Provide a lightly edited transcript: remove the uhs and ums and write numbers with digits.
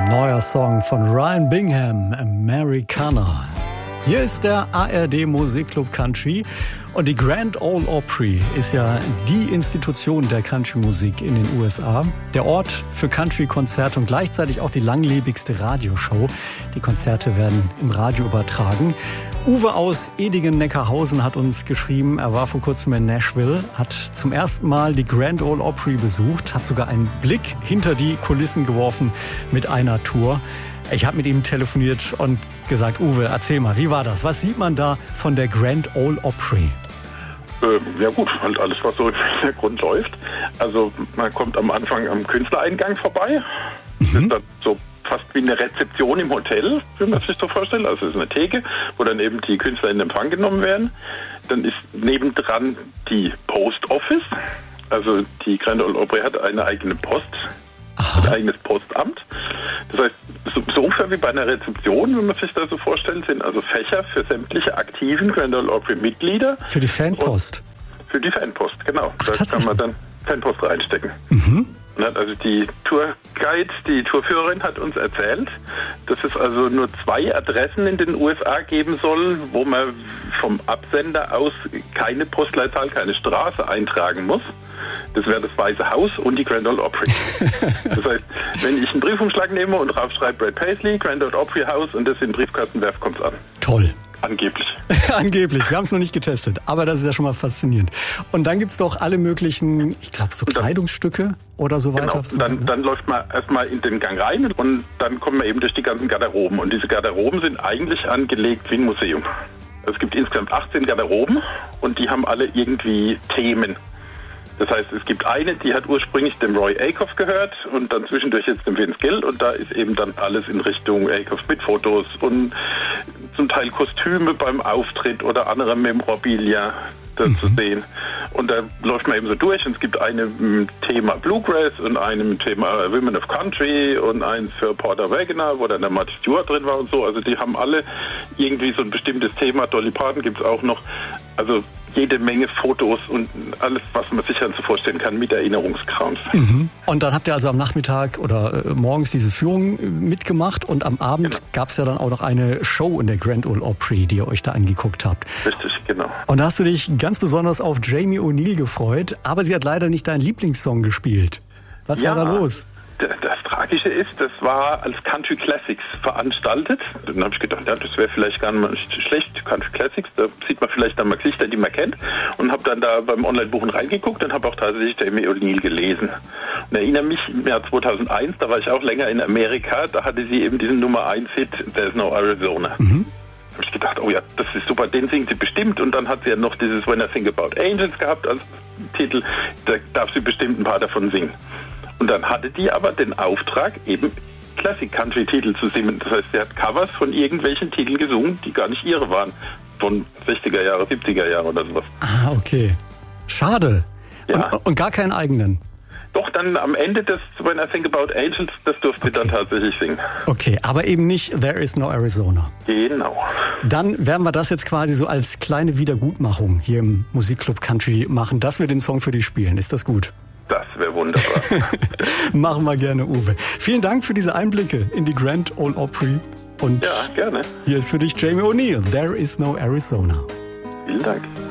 Neuer Song von Ryan Bingham, Americana. Hier ist der ARD Musikclub Country und die Grand Ole Opry ist ja die Institution der Country-Musik in den USA. Der Ort für Country-Konzerte und gleichzeitig auch die langlebigste Radioshow. Die Konzerte werden im Radio übertragen. Uwe aus Edigen-Neckarhausen hat uns geschrieben, er war vor kurzem in Nashville, hat zum ersten Mal die Grand Ole Opry besucht, hat sogar einen Blick hinter die Kulissen geworfen mit einer Tour. Ich habe mit ihm telefoniert und gesagt, Uwe, erzähl mal, wie war das? Was sieht man da von der Grand Ole Opry? Ja gut, halt alles, was so im Hintergrund läuft. Also man kommt am Anfang am Künstlereingang vorbei. Das ist dann so fast wie eine Rezeption im Hotel, wenn man sich so vorstellt. Also es ist eine Theke, wo dann eben die Künstler in Empfang genommen werden. Dann ist nebendran die Post Office. Also die Grand Ole Opry hat eine eigene Post. Ein eigenes Postamt. Das heißt, so ungefähr wie bei einer Rezeption, wenn man sich das so vorstellt, sind also Fächer für sämtliche aktiven Grand Ole Opry Mitglieder. Für die Fanpost? Für die Fanpost, genau. Da kann man dann Fanpost reinstecken. Also die Tourguide, die Tourführerin hat uns erzählt, dass es also nur 2 Adressen in den USA geben soll, wo man vom Absender aus keine Postleitzahl, keine Straße eintragen muss. Das wäre das Weiße Haus und die Grand Ole Opry. Das heißt, wenn ich einen Briefumschlag nehme und drauf schreibe Brad Paisley, Grand Ole Opry House und das in den Briefkasten werfe, kommt es an. Toll. Angeblich. Angeblich, wir haben es noch nicht getestet, aber das ist ja schon mal faszinierend. Und dann gibt es doch alle möglichen, ich glaube so Kleidungsstücke oder so weiter. Genau. Dann läuft man erstmal in den Gang rein und dann kommt man eben durch die ganzen Garderoben. Und diese Garderoben sind eigentlich angelegt wie ein Museum. Es gibt insgesamt 18 Garderoben und die haben alle irgendwie Themen. Das heißt, es gibt eine, die hat ursprünglich dem Roy Acuff gehört und dann zwischendurch jetzt dem Vince Gill und da ist eben dann alles in Richtung Acuff mit Fotos und zum Teil Kostüme beim Auftritt oder andere Memorabilia zu sehen. Und da läuft man eben so durch und es gibt eine Thema Bluegrass und einem Thema Women of Country und eins für Porter Wagoner, wo dann der Marty Stewart drin war und so. Also die haben alle irgendwie so ein bestimmtes Thema. Dolly Parton gibt es auch noch. Also jede Menge Fotos und alles, was man sich dann so vorstellen kann mit Erinnerungskrams. Und dann habt ihr also am Nachmittag oder morgens diese Führung mitgemacht und am Abend gab es ja dann auch noch eine Show in der Grand Ole Opry, die ihr euch da angeguckt habt. Richtig, genau. Und da hast du dich ganz besonders auf Jamie O'Neal gefreut, aber sie hat leider nicht deinen Lieblingssong gespielt. Was war da los? Das Tragische ist, das war als Country Classics veranstaltet. Dann habe ich gedacht, ja, das wäre vielleicht gar nicht schlecht, Country Classics. Da sieht man vielleicht dann mal Gesichter, die man kennt. Und habe dann da beim Online-Buchen reingeguckt und habe auch tatsächlich Jamie O'Neal gelesen. Und erinnere mich, im Jahr 2001, da war ich auch länger in Amerika, da hatte sie eben diesen Nummer 1-Hit, There's No Arizona. Da habe ich gedacht, oh ja, das ist super, den singt sie bestimmt. Und dann hat sie ja noch dieses When I Think About Angels gehabt als Titel. Da darf sie bestimmt ein paar davon singen. Und dann hatte die aber den Auftrag, eben Classic-Country-Titel zu singen. Das heißt, sie hat Covers von irgendwelchen Titeln gesungen, die gar nicht ihre waren. Von 60er Jahre, 70er Jahre oder sowas. Ah, okay. Schade. Ja. Und gar keinen eigenen? Doch, dann am Ende des When I Think About Angels, das durfte sie dann tatsächlich singen. Okay, aber eben nicht There Is No Arizona. Genau. Dann werden wir das jetzt quasi so als kleine Wiedergutmachung hier im Musikclub Country machen, dass wir den Song für dich spielen. Ist das gut? Das wäre wunderbar. Machen wir gerne, Uwe. Vielen Dank für diese Einblicke in die Grand Ole Opry. Und ja, gerne. Hier ist für dich Jamie O'Neal, There Is No Arizona. Vielen Dank.